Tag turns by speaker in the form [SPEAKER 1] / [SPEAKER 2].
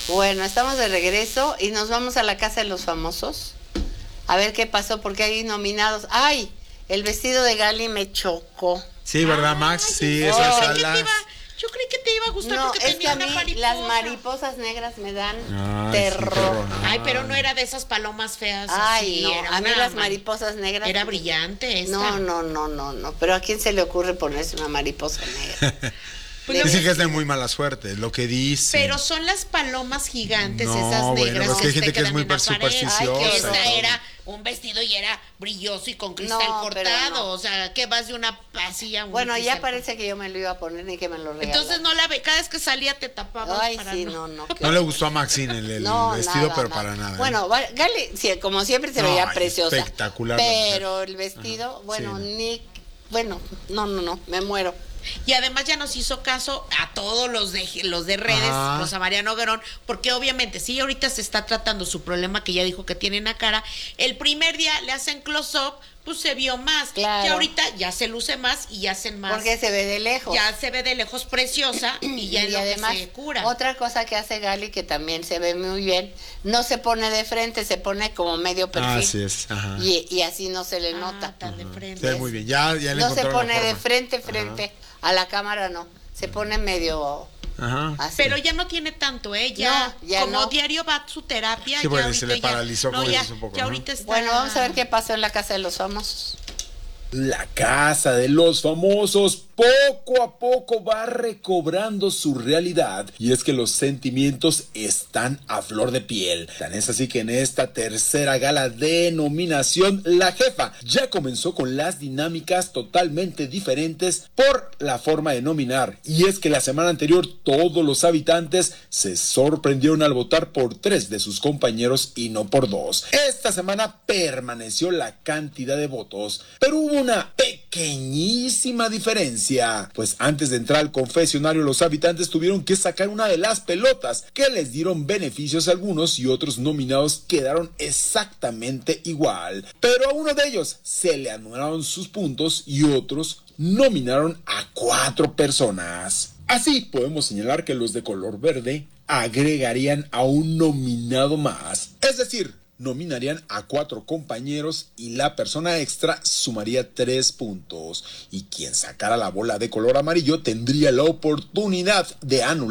[SPEAKER 1] Bueno, estamos de regreso y nos vamos a la Casa de los Famosos. A ver qué pasó, porque hay nominados. ¡Ay! El vestido de Gali me chocó.
[SPEAKER 2] Sí, ¿verdad, Max? Sí, esas alas.
[SPEAKER 3] Yo creí que te iba a gustar
[SPEAKER 1] No,
[SPEAKER 3] porque
[SPEAKER 1] es que
[SPEAKER 3] tenía
[SPEAKER 1] a mí
[SPEAKER 3] una mariposa.
[SPEAKER 1] las mariposas negras me dan
[SPEAKER 2] Sí,
[SPEAKER 1] terror.
[SPEAKER 3] Ay, pero no era de esas palomas feas.
[SPEAKER 1] Ay,
[SPEAKER 3] así,
[SPEAKER 1] no,
[SPEAKER 3] era
[SPEAKER 1] a mí
[SPEAKER 3] una
[SPEAKER 1] las mariposas negras.
[SPEAKER 3] Era brillante esta.
[SPEAKER 1] No. Pero ¿a quién se le ocurre ponerse una mariposa negra?
[SPEAKER 3] Pues
[SPEAKER 2] Dicen que es de muy mala suerte, es lo que dicen.
[SPEAKER 3] Pero son las palomas gigantes,
[SPEAKER 2] No,
[SPEAKER 3] esas
[SPEAKER 2] bueno,
[SPEAKER 3] negras
[SPEAKER 2] es que hay gente
[SPEAKER 3] se
[SPEAKER 2] que es
[SPEAKER 3] quedan
[SPEAKER 2] muy
[SPEAKER 3] en la pared.
[SPEAKER 2] supersticiosa.
[SPEAKER 3] Ay, que
[SPEAKER 1] y
[SPEAKER 3] esta
[SPEAKER 1] todo.
[SPEAKER 3] era un vestido y era brilloso y con cristal
[SPEAKER 1] No, pero
[SPEAKER 3] cortado.
[SPEAKER 1] no.
[SPEAKER 3] O sea, que vas de una pasilla a un
[SPEAKER 1] Bueno, ya
[SPEAKER 3] cristal
[SPEAKER 1] parece que yo me lo iba a poner ni que me lo regalaran.
[SPEAKER 3] Entonces no la ve, cada vez que salía te tapabas.
[SPEAKER 1] Ay,
[SPEAKER 3] para
[SPEAKER 1] sí,
[SPEAKER 3] no.
[SPEAKER 1] no.
[SPEAKER 2] No le gustó a Maxine el vestido,
[SPEAKER 1] nada,
[SPEAKER 2] pero
[SPEAKER 1] nada.
[SPEAKER 2] para nada.
[SPEAKER 1] Bueno, Gali, sí, como siempre se veía
[SPEAKER 2] Ay,
[SPEAKER 1] preciosa.
[SPEAKER 2] espectacular.
[SPEAKER 1] Pero el vestido, bueno,
[SPEAKER 2] sí.
[SPEAKER 1] no, me muero.
[SPEAKER 3] Y además ya nos hizo caso a todos los de redes,
[SPEAKER 2] Ajá.
[SPEAKER 3] Rosa María Noguerón, porque obviamente sí ahorita se está tratando su problema que ya dijo que tiene en la cara. El primer día le hacen close-up, pues se vio más.
[SPEAKER 1] Claro.
[SPEAKER 3] Y ahorita ya se luce más y hacen más.
[SPEAKER 1] Porque se ve de lejos.
[SPEAKER 3] Ya se ve de lejos preciosa y ya
[SPEAKER 1] y
[SPEAKER 3] es lo
[SPEAKER 1] además,
[SPEAKER 3] que se cura.
[SPEAKER 1] otra cosa que hace Gali que también se ve muy bien, no se pone de frente, se pone como medio perfil.
[SPEAKER 2] Así es, ajá.
[SPEAKER 1] Y así no se le nota.
[SPEAKER 3] Tan de frente.
[SPEAKER 2] Se ve muy bien, ya le
[SPEAKER 1] No se
[SPEAKER 2] encontraron la
[SPEAKER 1] pone de
[SPEAKER 2] forma.
[SPEAKER 1] frente, a la cámara no, se pone medio
[SPEAKER 2] Ajá.
[SPEAKER 1] así.
[SPEAKER 3] Pero ya no tiene tanto, ya,
[SPEAKER 1] No, ya
[SPEAKER 3] como
[SPEAKER 1] no.
[SPEAKER 3] diario va a su terapia.
[SPEAKER 2] Sí,
[SPEAKER 3] ya
[SPEAKER 2] bueno,
[SPEAKER 3] ahorita
[SPEAKER 2] se le paralizó, como
[SPEAKER 3] ya,
[SPEAKER 2] dices, un poco,
[SPEAKER 3] ya
[SPEAKER 2] ¿no?
[SPEAKER 3] ahorita está.
[SPEAKER 1] Bueno, vamos a ver qué pasó en la Casa de los Famosos.
[SPEAKER 4] La Casa de los Famosos poco a poco va recobrando su realidad, y es que los sentimientos están a flor de piel. Tan es así que en esta tercera gala de nominación, la jefa ya comenzó con las dinámicas totalmente diferentes por la forma de nominar, y es que la semana anterior todos los habitantes se sorprendieron al votar por 3 de sus compañeros y no por 2. Esta semana permaneció la cantidad de votos, pero hubo una pequeñísima diferencia, pues antes de entrar al confesionario los habitantes tuvieron que sacar una de las pelotas que les dieron beneficios a algunos, y otros nominados quedaron exactamente igual, pero a uno de ellos se le anularon sus puntos y otros nominaron a 4 personas. Así podemos señalar que los de color verde agregarían a un nominado más, es decir, nominarían a 4 compañeros y la persona extra sumaría 3 puntos, y quien sacara la bola de color amarillo tendría la oportunidad de anular